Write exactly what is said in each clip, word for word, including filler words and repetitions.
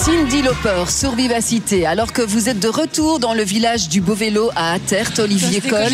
Cyndi Lauper sur Vivacité, alors que vous êtes de retour dans le village du Beau-Vélo à Attert, Olivier Coll.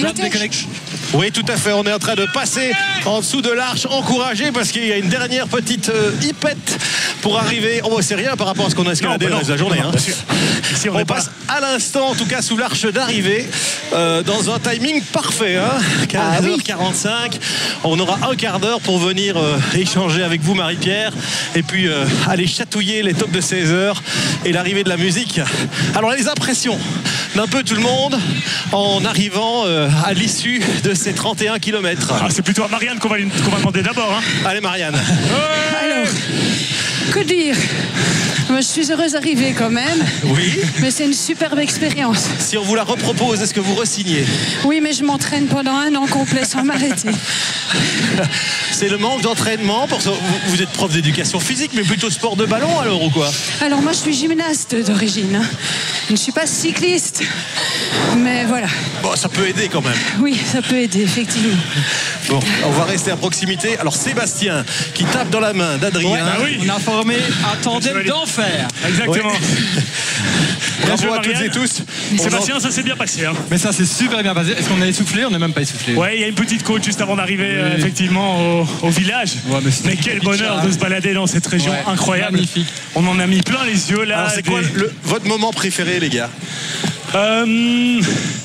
Oui, tout à fait. On est en train de passer en dessous de l'arche, encouragé parce qu'il y a une dernière petite euh, hippette pour arriver. Oh, c'est rien par rapport à ce qu'on a escaladé dans la journée. Hein. Ici, on, on passe pas... à l'instant, en tout cas, sous l'arche d'arrivée, euh, dans un timing parfait. Hein. quinze heures quarante-cinq. On aura un quart d'heure pour venir euh, échanger avec vous, Marie-Pierre, et puis euh, aller chatouiller les tops de seize heures et l'arrivée de la musique. Alors, les impressions d'un peu tout le monde en arrivant euh, à l'issue de ces trente et un kilomètres. Ah, c'est plutôt à Marianne qu'on va, qu'on va demander d'abord. Hein. Allez, Marianne. Ouais. Alors, que dire ? Je suis heureuse d'arriver quand même. Oui. Mais c'est une superbe expérience. Si on vous la repropose, est-ce que vous re-signez ? Oui, mais je m'entraîne pendant un an complet sans m'arrêter. C'est le manque d'entraînement pour ça. Vous, vous êtes prof d'éducation physique, mais plutôt sport de ballon alors ou quoi ? Alors moi, je suis gymnaste d'origine. Je ne suis pas cycliste. Mais voilà. Bon, ça peut aider quand même. Oui, ça peut aider, effectivement. Bon, on va rester à proximité. Alors Sébastien qui tape dans la main d'Adrien. Ouais, bah oui. On a formé un tandem d'enfer. Exactement. Ouais. Bravo à toutes et tous. Sébastien, en... ça s'est bien passé. Hein. Mais ça, c'est super bien passé. Est-ce qu'on a essoufflé ? On n'est même pas essoufflé. Ouais, il y a une petite côte juste avant d'arriver oui. euh, effectivement au, au village. Ouais, mais, mais quel bonheur de se balader dans cette région ouais, incroyable. Magnifique. On en a mis plein les yeux là. Alors c'est des... quoi le, votre moment préféré, les gars ? euh,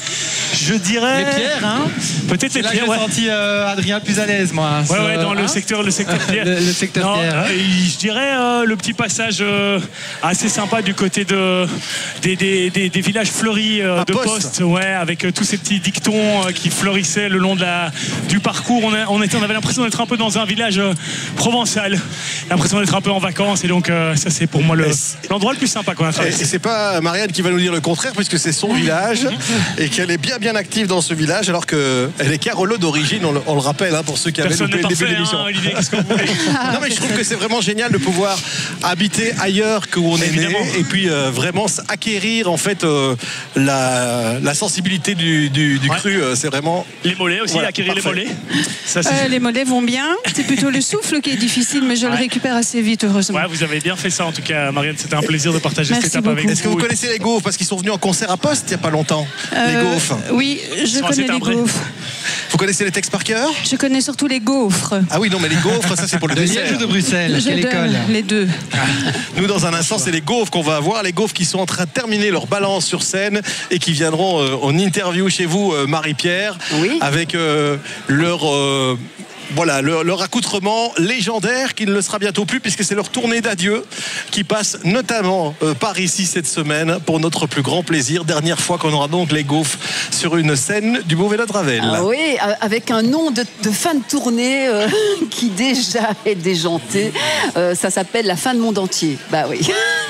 Je dirais. Les pierres, hein. Peut-être les là pierres. J'ai ouais. senti euh, Adrien plus à l'aise, moi. Ouais, ouais, dans hein le secteur, le secteur pierre. le, le secteur non, pierre. Hein. Je dirais euh, le petit passage euh, assez sympa du côté de des, des, des, des villages fleuris euh, de poste. poste, ouais, avec euh, tous ces petits dictons euh, qui fleurissaient le long de la du parcours. On, a, on, était, on avait l'impression d'être un peu dans un village euh, provençal, l'impression d'être un peu en vacances, et donc euh, ça c'est pour moi le, l'endroit le plus sympa qu'on a fait. Et, et c'est pas Marianne qui va nous dire le contraire, puisque c'est son village et qu'elle est bien bien active dans ce village, alors qu'elle est Carolo d'origine, on le, on le rappelle hein, pour ceux qui avaient loupé le début de l'émission. Hein, Olivier, qu'est-ce que vous voulez ? Non mais je trouve que c'est vraiment génial de pouvoir habiter ailleurs que où on est né, et puis euh, vraiment acquérir en fait euh, la, la sensibilité du, du, du ouais. cru. Euh, c'est vraiment les mollets aussi, voilà, acquérir parfait. Les mollets. Ça, euh, les mollets vont bien. C'est plutôt le souffle qui est difficile, mais je ouais. le récupère assez vite, heureusement. Ouais, vous avez bien fait ça en tout cas, Marianne. C'était un plaisir de partager Merci cette étape beaucoup. avec vous. Est-ce que vous connaissez les gaufres, parce qu'ils sont venus en concert à Poste il n'y a pas longtemps, euh, les gaufres. Oui, je connais les gaufres. Vous connaissez les textes par cœur ? Je connais surtout les gaufres. Ah oui, non, mais les gaufres, ça c'est pour le dessert. De Liège ou de Bruxelles ? Je Quelle école ? Les deux. Nous, dans un instant, c'est les gaufres qu'on va avoir. Les gaufres qui sont en train de terminer leur balance sur scène et qui viendront euh, en interview chez vous, euh, Marie-Pierre, oui. avec euh, leur... Euh, Voilà, leur, leur accoutrement légendaire qui ne le sera bientôt plus, puisque c'est leur tournée d'adieu qui passe notamment euh, par ici cette semaine pour notre plus grand plaisir. Dernière fois qu'on aura donc les gaufres sur une scène du Beau-Vélo de Ravel. Ah oui, avec un nom de, de fin de tournée euh, qui déjà est déjanté. Euh, ça s'appelle La fin de monde entier. Bah oui.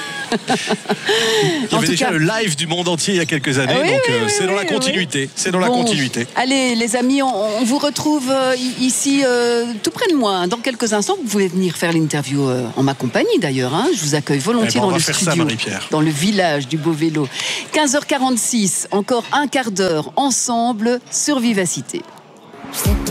Il y avait déjà cas... le live du monde entier il y a quelques années, oui, donc oui, euh, oui, c'est dans la continuité. C'est dans bon, la continuité. Allez, les amis, on, on vous retrouve euh, ici, euh, tout près de moi. Dans quelques instants, vous pouvez venir faire l'interview euh, en ma compagnie d'ailleurs. Hein. Je vous accueille volontiers eh ben, dans le studio, ça, dans le village du Beau-Vélo. quinze heures quarante-six, encore un quart d'heure ensemble sur Vivacité.